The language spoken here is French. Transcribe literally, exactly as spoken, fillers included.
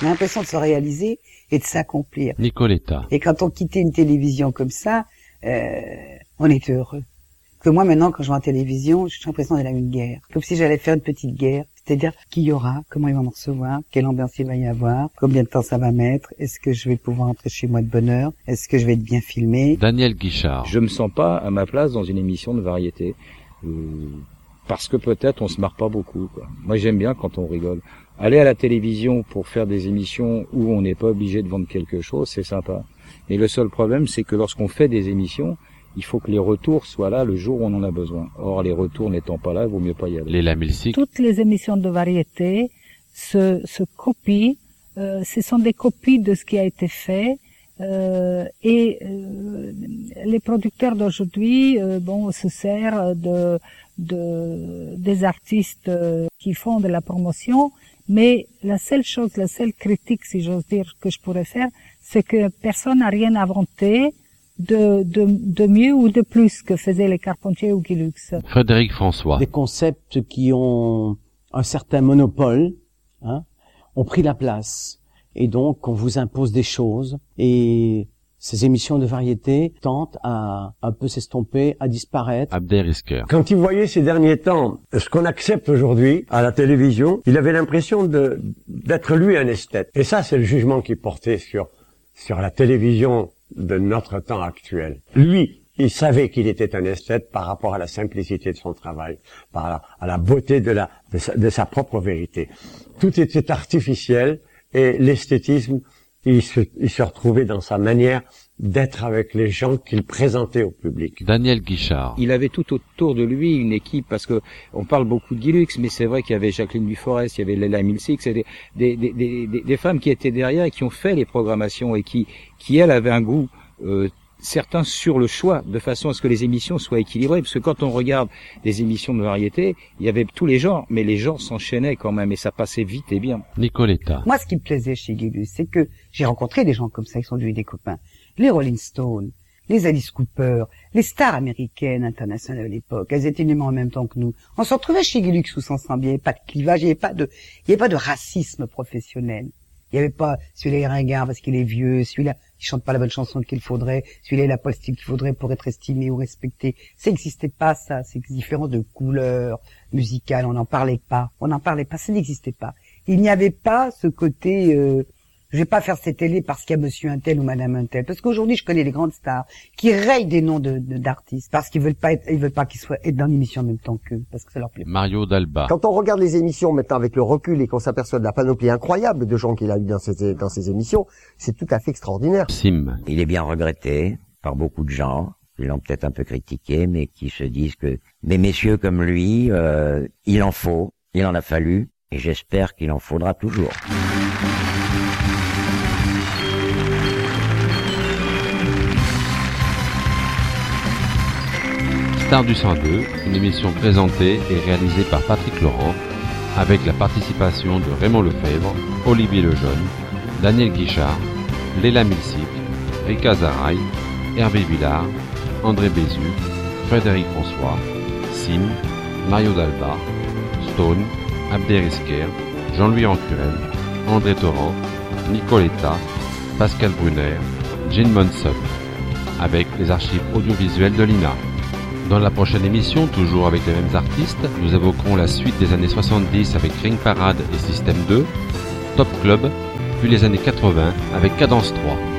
On a l'impression de se réaliser et de s'accomplir. Nicoletta. Et quand on quittait une télévision comme ça, euh, on était heureux. Que moi maintenant, quand je vois la télévision, j'ai l'impression d'aller à une guerre. Comme si j'allais faire une petite guerre. C'est-à-dire qui y aura, comment ils vont me recevoir, quelle ambiance il va y avoir, combien de temps ça va mettre, est-ce que je vais pouvoir rentrer chez moi de bonne heure, est-ce que je vais être bien filmé. Daniel Guichard. Je me sens pas à ma place dans une émission de variété. Euh, parce que peut-être on se marre pas beaucoup, quoi. Moi j'aime bien quand on rigole. Aller à la télévision pour faire des émissions où on n'est pas obligé de vendre quelque chose, c'est sympa. Mais le seul problème, c'est que lorsqu'on fait des émissions, il faut que les retours soient là le jour où on en a besoin. Or, les retours n'étant pas là, il vaut mieux pas y aller. Léla Milsic. Toutes les émissions de variété se, se copient. Euh, ce sont des copies de ce qui a été fait. Euh, et euh, les producteurs d'aujourd'hui, euh, bon, se servent de, de des artistes euh, qui font de la promotion. Mais la seule chose, la seule critique, si j'ose dire, que je pourrais faire, c'est que personne n'a rien inventé de, de, de mieux ou de plus que faisaient les Carpentier ou Guy Lux. Frédéric François. Des concepts qui ont un certain monopole, hein, ont pris la place. Et donc, on vous impose des choses. Et ces émissions de variété tentent à un peu s'estomper, à disparaître. Abder Isker. Quand il voyait ces derniers temps ce qu'on accepte aujourd'hui à la télévision, il avait l'impression de d'être lui un esthète. Et ça, c'est le jugement qu'il portait sur sur la télévision de notre temps actuel. Lui, il savait qu'il était un esthète par rapport à la simplicité de son travail, par la, à la beauté de la de sa, de sa propre vérité. Tout était artificiel et l'esthétisme, il se, il se retrouvait dans sa manière d'être avec les gens qu'il présentait au public. Daniel Guichard. Il avait tout autour de lui une équipe, parce que on parle beaucoup de Guy Lux, mais c'est vrai qu'il y avait Jacqueline Duforest, il y avait Léla Milsic, c'est des, des, des, des, des femmes qui étaient derrière et qui ont fait les programmations et qui, qui elles avaient un goût euh, certains sur le choix, de façon à ce que les émissions soient équilibrées, parce que quand on regarde des émissions de variété, il y avait tous les genres, mais les genres s'enchaînaient quand même, et ça passait vite et bien. Nicoletta. Moi, ce qui me plaisait chez Guy Lux, c'est que j'ai rencontré des gens comme ça, qui sont devenus des copains. Les Rolling Stones, les Alice Cooper, les stars américaines, internationales à l'époque, elles étaient nées en même temps que nous. On se retrouvait chez Guy Lux tous ensemble, il n'y avait pas de clivage, il n'y avait pas de, il n'y avait pas de racisme professionnel. Il n'y avait pas celui-là est ringard parce qu'il est vieux, celui-là il chante pas la bonne chanson qu'il faudrait, celui-là il a pas le style qu'il faudrait pour être estimé ou respecté. Ça n'existait pas, ça. C'est différent de couleurs musicales. On n'en parlait pas. On n'en parlait pas. Ça n'existait pas. Il n'y avait pas ce côté. Euh, je vais pas faire cette télé parce qu'il y a Monsieur un tel ou Madame un tel. Parce qu'aujourd'hui, je connais les grandes stars qui rayent des noms de, de d'artistes parce qu'ils veulent pas être, ils veulent pas qu'ils soient être dans l'émission en même temps qu'eux parce que ça leur plaît. Mario Dalba. Quand on regarde les émissions maintenant avec le recul et qu'on s'aperçoit de la panoplie incroyable de gens qu'il a eu dans ces dans ces émissions, c'est tout à fait extraordinaire. Sim. Il est bien regretté par beaucoup de gens qui l'ont peut-être un peu critiqué, mais qui se disent que des messieurs comme lui, euh, il en faut, il en a fallu, et j'espère qu'il en faudra toujours. Star du cent deux, une émission présentée et réalisée par Patrick Laurent, avec la participation de Raymond Lefebvre, Olivier Lejeune, Daniel Guichard, Léla Milsic, Rika Zaraï, Hervé Villard, André Bézu, Frédéric François, Sim, Mario Dalba, Stone, Abder Isker, Jean-Louis Ancurel, André Torrent, Nicoletta, Pascal Brunner, Jean Monson, avec les archives audiovisuelles de l'I N A. Dans la prochaine émission, toujours avec les mêmes artistes, nous évoquerons la suite des années soixante-dix avec Ring Parade et Système deux, Top Club, puis les années quatre-vingts avec Cadence trois.